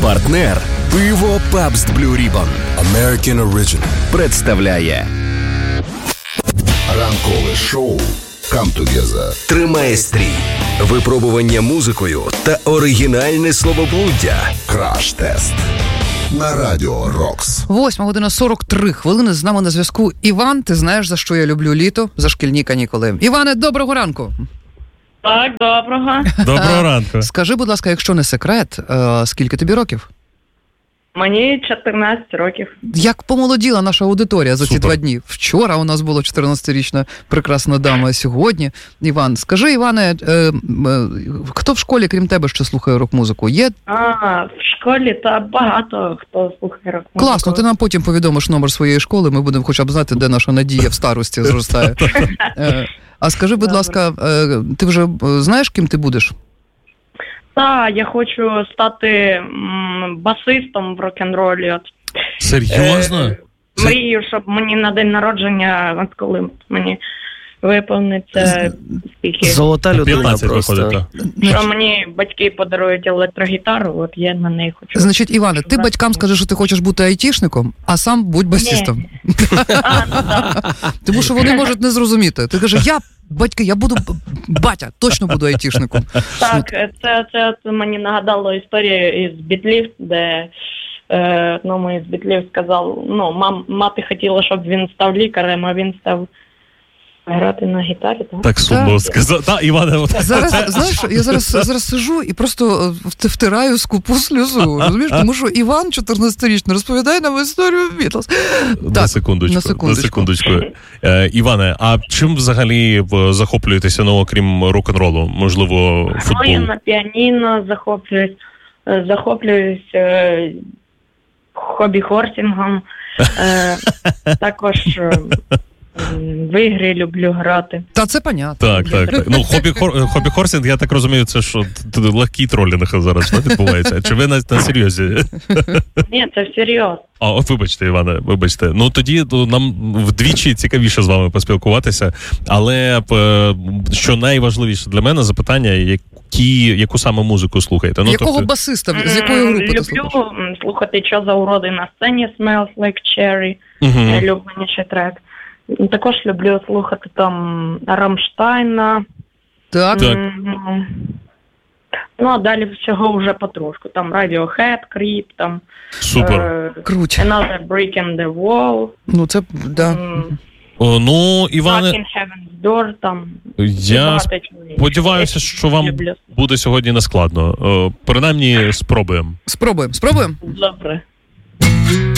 Партнер пиво Pabst Blue Ribbon American Original представляє ранкове шоу Come Together. Тримає стрій, випробування музикою та оригінальне словоблуддя. Краш-тест на Радіо Рокс. 8:43. З нами на зв'язку Іван. Ти знаєш, за що я люблю літо? За шкільні канікули. Іване, доброго ранку. Так, доброго. Доброго ранку. Скажи, будь ласка, якщо не секрет, скільки тобі років? Мені 14 років. Як помолоділа наша аудиторія за ці Супер. 2 дні? Вчора у нас була 14-річна прекрасна дама, а сьогодні. Іван, скажи, Іване, хто в школі, крім тебе, ще слухає рок-музику? Є? В школі та багато хто слухає рок-музику. Класно, ти нам потім повідомиш номер своєї школи, ми будемо хоча б знати, де наша надія в старості зростає. А скажи, будь ласка, ти вже знаєш, ким ти будеш? Так, я хочу стати басистом в рок-н-ролі. От. Серйозно? Мрію, щоб мені на день народження, от коли мені виповниться скільки, Золота людина 15 просто. виходить, так. що мені батьки подарують електрогітару, от я на неї хочу. Значить, Іване, ти батькам скажи, що ти хочеш бути айтішником, а сам будь басистом. Тому що вони можуть не зрозуміти. Ти кажеш, я буду батя, точно буду айтішником. Так, це мені нагадало історію із Бітлів, де одному із Бітлів сказав, мати хотіла, щоб він став лікарем, а він став грати на гітарі. Так сумно сказав. Так, Іване, Зараз, знаєш, я зараз сижу і просто втираю скупу сльозу, розумієш? Тому що Іван, 14-річний, розповідає нам історію Бітлз. На секундочку. Іване, а чим взагалі захоплюєтеся, окрім рок-н-ролу? Можливо, футбол? Я на піаніно захоплююсь хобі-хорсингом, також в ігри люблю грати. Та це понятно. Так. Хобі-хорсинг, я так розумію, це що легкий тролінг зараз відбувається. Чи ви на серйозі? Ні, це всерйоз. Вибачте, Іване, вибачте. Тоді нам вдвічі цікавіше з вами поспілкуватися, але що найважливіше для мене запитання, яку саме музику слухаєте? Якого басиста, з якої групи ти слухаєш? Люблю слухати «Що за уроди на сцені», «Smells Like Cherry», улюбленіший трек. Також люблю слухати там Рамштайна. Так. А далі всього вже потрошку. Там Radiohead, Creep, там Супер. Круть. Another Brick in the Wall. Це, да. Іване, Knocking Heaven's Door, там. я сподіваюся, що вам буде сьогодні не складно. Принаймні, спробуємо. Спробуємо. Добре.